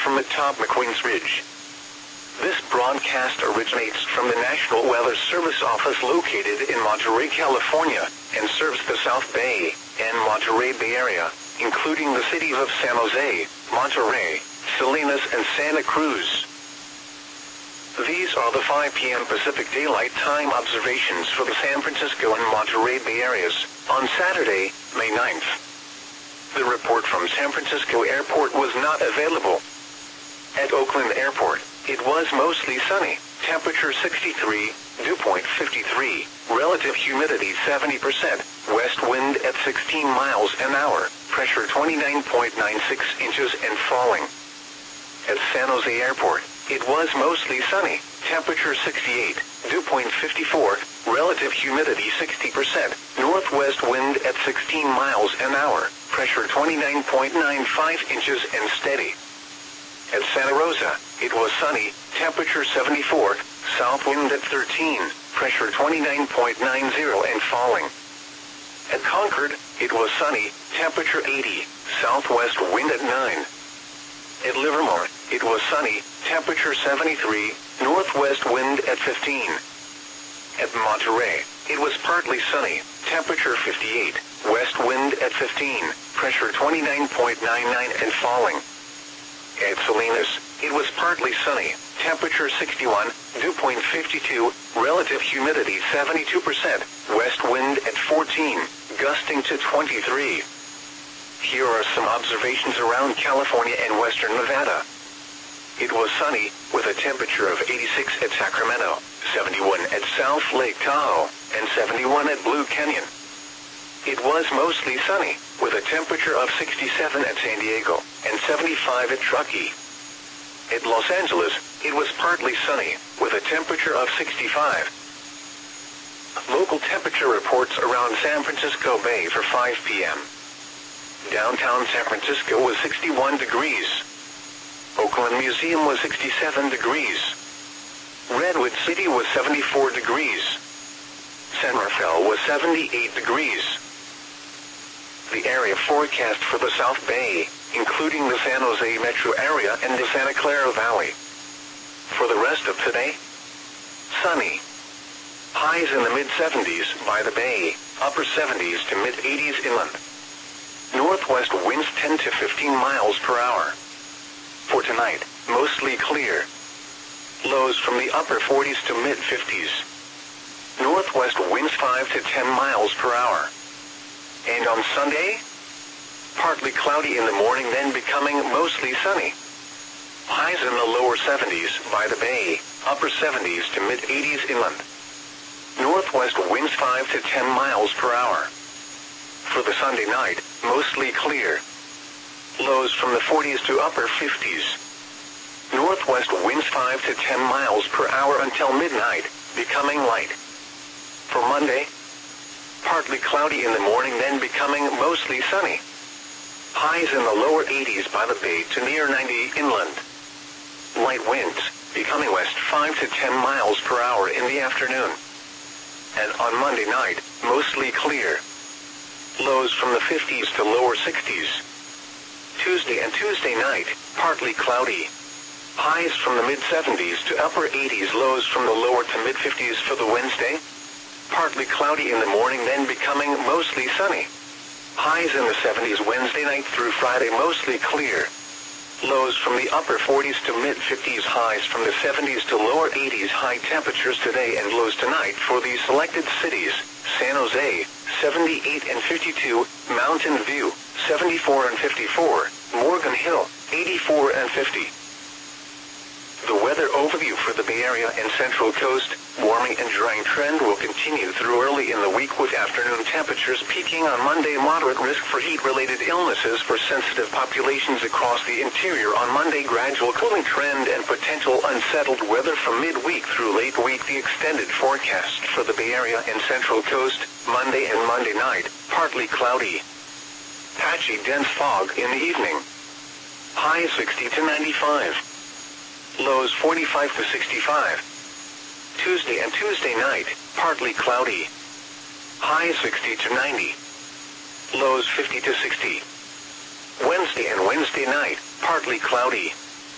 from atop McQueen's Ridge. This broadcast originates from the National Weather Service office located in Monterey, California, and serves the South Bay and Monterey Bay Area, including the cities of San Jose, Monterey, Salinas, and Santa Cruz. These are the 5 p.m. Pacific Daylight Time observations for the San Francisco and Monterey Bay areas on Saturday, May 9th. The report from San Francisco Airport was not available. At Oakland Airport, it was mostly sunny, temperature 63, dew point 53, relative humidity 70%, west wind at 16 miles an hour, pressure 29.96 inches and falling. At San Jose Airport, it was mostly sunny, temperature 68, dew point 54, relative humidity 60%, northwest wind at 16 miles an hour, pressure 29.95 inches and steady. At Santa Rosa, it was sunny, temperature 74, south wind at 13, pressure 29.90 and falling. At Concord, it was sunny, temperature 80, southwest wind at 9. At Livermore, it was sunny, temperature 73, northwest wind at 15. At Monterey, it was partly sunny, temperature 58, west wind at 15, pressure 29.99 and falling. At Salinas, it was partly sunny, temperature 61, dew point 52, relative humidity 72%, west wind at 14, gusting to 23. Here are some observations around California and western Nevada. It was sunny, with a temperature of 86 at Sacramento, 71 at South Lake Tahoe, and 71 at Blue Canyon. It was mostly sunny, with a temperature of 67 at San Diego, and 75 at Truckee. At Los Angeles, it was partly sunny, with a temperature of 65. Local temperature reports around San Francisco Bay for 5 p.m. Downtown San Francisco was 61 degrees. Oakland Museum was 67 degrees. Redwood City was 74 degrees. San Rafael was 78 degrees. The area forecast for the South Bay, including the San Jose metro area and the Santa Clara Valley. For the rest of today, sunny. Highs in the mid-70s by the Bay, upper 70s to mid-80s inland. Northwest winds 10 to 15 miles per hour. For tonight, mostly clear. Lows from the upper 40s to mid-50s. Northwest winds 5 to 10 miles per hour. And on Sunday, partly cloudy in the morning, then becoming mostly sunny. Highs in the lower 70s by the Bay, upper 70s to mid-80s inland. Northwest winds 5 to 10 miles per hour. For the Sunday night, mostly clear. Lows from the 40s to upper 50s. Northwest winds 5 to 10 miles per hour until midnight, becoming light. For Monday, partly cloudy in the morning, then becoming mostly sunny. Highs in the lower 80s by the Bay to near 90 inland. Light winds, becoming west 5 to 10 miles per hour in the afternoon. And on Monday night, mostly clear. Lows from the 50s to lower 60s. Tuesday and Tuesday night, partly cloudy. Highs from the mid-70s to upper 80s, lows from the lower to mid-50s for the Wednesday. Partly cloudy in the morning, then becoming mostly sunny. Highs in the 70s Wednesday night through Friday, mostly clear. Lows from the upper 40s to mid-50s, highs from the 70s to lower 80s, high temperatures today and lows tonight for these selected cities: San Jose, 78 and 52, Mountain View, 74 and 54, Morgan Hill, 84 and 50. The weather overview for the Bay Area and Central Coast: warming and drying trend will continue through early in the week, with afternoon temperatures peaking on Monday. Moderate risk for heat-related illnesses for sensitive populations across the interior on Monday. Gradual cooling trend and potential unsettled weather from midweek through late week. The extended forecast for the Bay Area and Central Coast: Monday and Monday night, partly cloudy. Patchy dense fog in the evening. High 60 to 95. Lows 45 to 65. Tuesday and Tuesday night, partly cloudy. High 60 to 90. Lows 50 to 60. Wednesday and Wednesday night, partly cloudy.